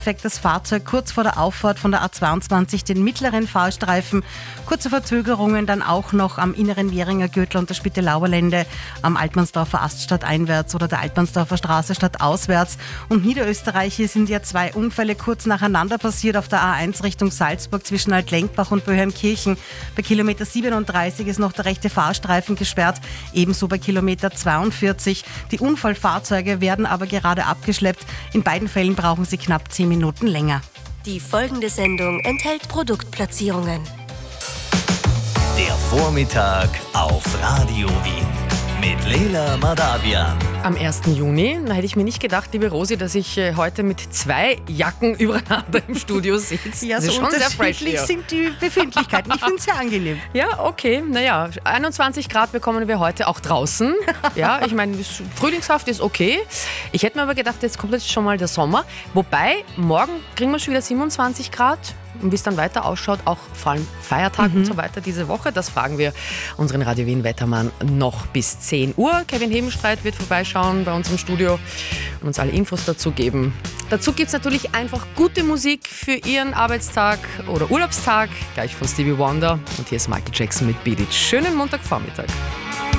Das Fahrzeug kurz vor der Auffahrt von der A22 den mittleren Fahrstreifen. Kurze Verzögerungen dann auch noch am inneren Währinger Gürtel und der Spittelauerlände, am Altmannsdorfer Ast stadteinwärts oder der Altmannsdorfer Straße stadtauswärts. Und Niederösterreich, hier sind ja 2 Unfälle kurz nacheinander passiert auf der A1 Richtung Salzburg zwischen Altlenkbach und Böheimkirchen. Bei Kilometer 37 ist noch der rechte Fahrstreifen gesperrt, ebenso bei Kilometer 42. Die Unfallfahrzeuge werden aber gerade abgeschleppt. In beiden Fällen brauchen sie knapp 10 Minuten länger. Die folgende Sendung enthält Produktplatzierungen. Der Vormittag auf Radio Wien mit Leila Madavian. Am 1. Juni, da hätte ich mir nicht gedacht, liebe Rosi, dass ich heute mit 2 Jacken übereinander im Studio sitze. Ja, das so ist schon sehr fresh unterschiedlich hier. sind die Befindlichkeiten. Ich finde es sehr angenehm. Ja, okay, naja, 21 Grad bekommen wir heute auch draußen. Ja, ich meine, frühlingshaft ist okay. Ich hätte mir aber gedacht, jetzt kommt jetzt schon mal der Sommer. Wobei, morgen kriegen wir schon wieder 27 Grad. Und wie es dann weiter ausschaut, auch vor allem Feiertag und so weiter diese Woche, das fragen wir unseren Radio Wien Wettermann noch bis 10 Uhr. Kevin Hebenstreit wird vorbeischauen bei uns im Studio und uns alle Infos dazu geben. Dazu gibt es natürlich einfach gute Musik für Ihren Arbeitstag oder Urlaubstag, gleich von Stevie Wonder. Und hier ist Michael Jackson mit Beat It. Schönen Montagvormittag.